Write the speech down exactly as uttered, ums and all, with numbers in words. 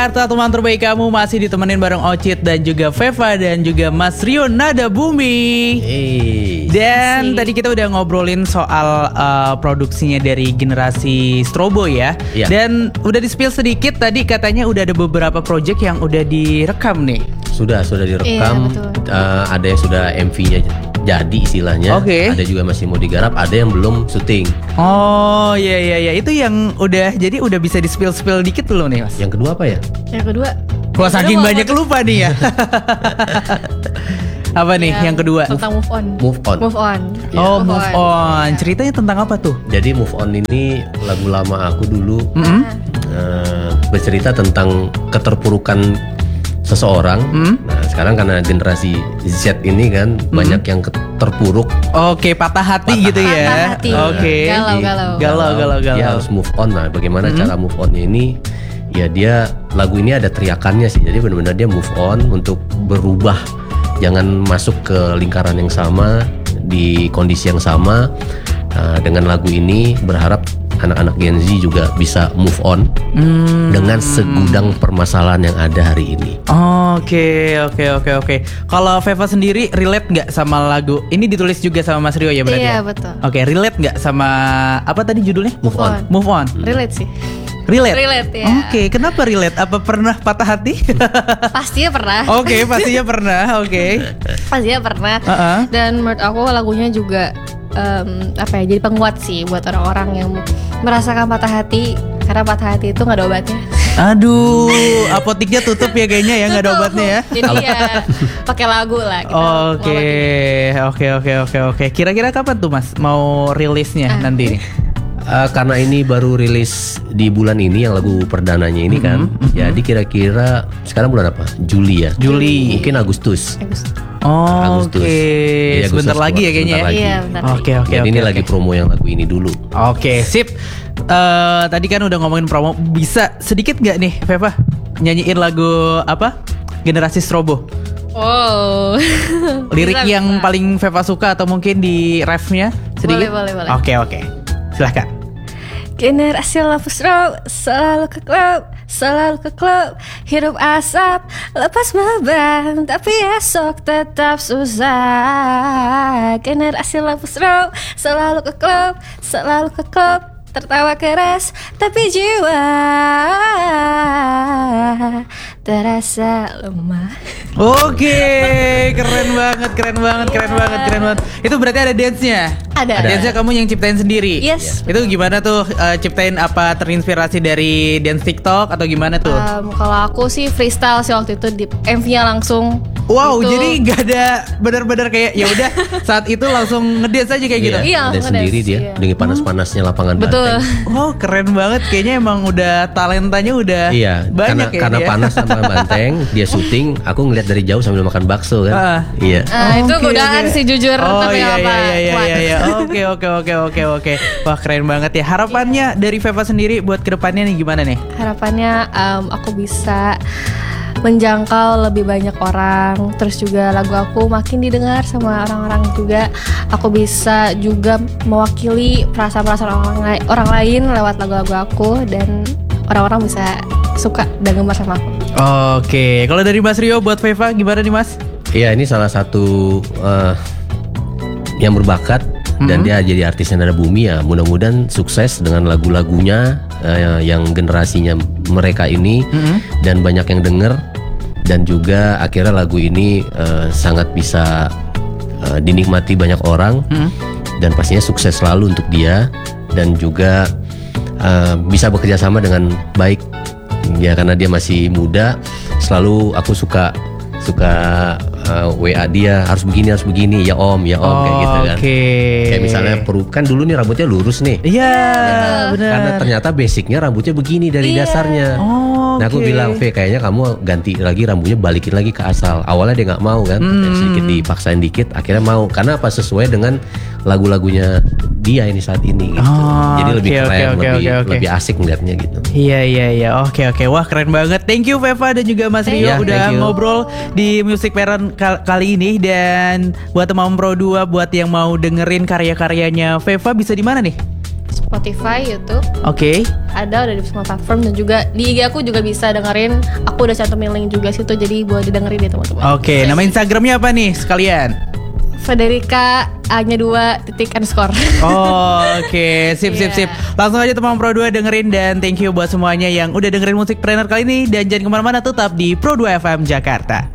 Jakarta, teman terbaik kamu masih ditemenin bareng Ocit dan juga Veva dan juga Mas Rio Nada Bumi. Hey. Dan Masih. tadi kita udah ngobrolin soal uh, produksinya dari generasi Strobo ya. Iya. Dan udah di-spill sedikit tadi katanya udah ada beberapa project yang udah direkam nih. Sudah, sudah direkam. Iya, betul. Uh, ada yang sudah M V-nya jadi istilahnya. Oke. Ada juga masih mau digarap, ada yang belum syuting. Oh iya iya iya, itu yang udah jadi udah bisa di-spill-spill dikit dulu nih Mas. Yang kedua apa ya? Yang kedua. Wah saking Kedua, banyak apa tuh? lupa nih ya. Apa nih yang, kedua? Tentang move on. Move on. Move on. Oh Move move on. on. Ceritanya tentang apa tuh? Jadi Move On ini lagu lama aku dulu Mm-mm. uh, bercerita tentang keterpurukan seseorang. Mm. Nah sekarang karena generasi Z ini kan banyak yang ke- terpuruk. Oke, patah hati Patah gitu ya. Patah hati. Oke. Galau, Jadi, galau. Galau, galau, galau. Dia harus move on. Nah bagaimana Mm. cara move onnya ini? Ya dia lagu ini ada teriakannya sih. Jadi benar-benar dia move on untuk berubah. Jangan masuk ke lingkaran yang sama, di kondisi yang sama. Nah, dengan lagu ini berharap anak-anak Gen Z juga bisa move on Hmm. dengan segudang permasalahan yang ada hari ini. Oke, oke, oke, oke. Kalau Veva sendiri relate nggak sama lagu? Ini ditulis juga sama Mas Rio ya berarti? Iya, ya? betul. Oke, relate nggak sama apa tadi judulnya? Move on. Move on. Relate sih. Relate. Relate, ya. Oke, kenapa relate? Apa pernah patah hati? Pastinya pernah. Oke, pastinya pernah. Oke. Pastinya pernah. Uh-uh. Dan menurut aku lagunya juga em, apa ya? Jadi penguat sih buat orang-orang yang merasakan patah hati. Karena patah hati itu nggak ada obatnya. Aduh, apotiknya tutup ya kayaknya ya, nggak ada Tutup. obatnya ya. Jadi ya pakai lagu lah. Kita Oke, ngobatin. oke, oke, oke, oke. Kira-kira kapan tuh Mas mau rilisnya Ah. nanti nih? Uh, karena ini baru rilis di bulan ini yang lagu perdananya ini kan. Jadi kira-kira sekarang bulan apa? Juli ya. Juli. Mungkin Agustus. Bagus. Oh, Agustus. oke. Iya, Sebentar Agustus, lagi ya kayaknya sebentar ya. lagi. Iya, bentar lagi. Oke, oke, Jadi oke. ini oke. lagi promo yang lagu ini dulu. Oke, sip. Eh, tadi kan udah ngomongin promo. Bisa sedikit nggak nih, Veva, nyanyiin lagu apa? Generasi Strobo. Oh. Lirik Bisa, yang bisa. paling Veva suka atau mungkin di refnya sedikit? Boleh, boleh, boleh. Oke, oke. Silahkan. Generasi lampu strobe selalu ke klub, selalu ke klub. Hidup asap, lepas beban, tapi esok tetap susah. Generasi lampu strobe selalu ke klub, selalu ke klub. Tertawa keras, tapi jiwa terasa lemah. Oke, keren banget, keren banget, keren banget, keren banget. Itu berarti ada dance-nya? Ada. Dance-nya kamu yang ciptain sendiri? Yes. Itu gimana tuh, eh, ciptain apa terinspirasi dari dance TikTok atau gimana tuh? Um, kalau aku sih freestyle sih waktu itu di M V-nya langsung. Wow, gitu. jadi nggak ada benar-benar kayak ya udah saat itu langsung ngedance aja kayak gitu. Iya, Dan ngedance, sendiri dia iya. dengan panas-panasnya lapangan Betul. banteng. Oh, keren banget. Kayaknya emang udah talentanya udah Iya, banyak karena ya karena dia. panas sama banteng, dia syuting, aku ngeliat dari jauh sambil makan bakso kan. Ah. Iya. Ah, itu Oke, godaan oke. sih jujur, Oh tapi iya, nggak apa. iya iya kuat. iya iya. Oke oke oke oke oke. Wah keren banget ya. Harapannya dari Veva sendiri buat kedepannya nih gimana nih? Harapannya um, aku bisa menjangkau lebih banyak orang, terus juga lagu aku makin didengar sama orang-orang juga. Aku bisa juga mewakili perasaan-perasaan orang, lai- orang lain lewat lagu-lagu aku, dan orang-orang bisa suka dan gemar sama aku. Oke, kalau dari Mas Rio buat Veva gimana nih Mas? Iya, ini salah satu eh, yang berbakat dan Mhm. dia jadi artisnya Nada Bumi ya. Mudah-mudahan sukses dengan lagu-lagunya eh, yang generasinya mereka ini Mhm. dan banyak yang denger, dan juga akhirnya lagu ini eh, sangat bisa eh, dinikmati banyak orang. Mhm. Dan pastinya sukses selalu untuk dia, dan juga uh, bisa bekerja sama dengan baik ya, karena dia masih muda. Selalu aku suka suka uh, W A dia, harus begini harus begini ya om ya om kayak gitu kan. Oke. Kayak misalnya perlu kan dulu nih rambutnya lurus nih, Iya, benar. karena ternyata basicnya rambutnya begini dari Iya. dasarnya. Oh, Nah aku oke. bilang, V kayaknya kamu ganti lagi rambutnya, balikin lagi ke asal. Awalnya dia nggak mau kan, Hmm. sedikit dipaksain dikit, akhirnya mau. Karena apa, sesuai dengan lagu-lagunya dia ini saat ini. Gitu. Oh, Jadi lebih oke, keren, oke, oke, lebih oke, oke. lebih asik ngeliatnya gitu. Iya iya iya, oke oke, wah keren banget. Thank you Veva dan juga Mas Rio you. udah Thank you. ngobrol di Music Parent kal- kali ini. Dan buat teman Pro dua, buat yang mau dengerin karya-karyanya Veva bisa di mana nih? Spotify, YouTube. Oke. Ada udah di semua platform, dan juga di I G aku juga bisa dengerin. Aku udah cantumin link juga situ, jadi buat didengerin deh teman-teman. Oke, nama Instagramnya apa nih sekalian? Federica A-nya dua titik underscore. Oh, oke, sip sip sip. Langsung aja teman Pro dua dengerin, dan thank you buat semuanya yang udah dengerin Musik Trainer kali ini, dan jangan kemana-mana, tetap di Pro dua F M Jakarta.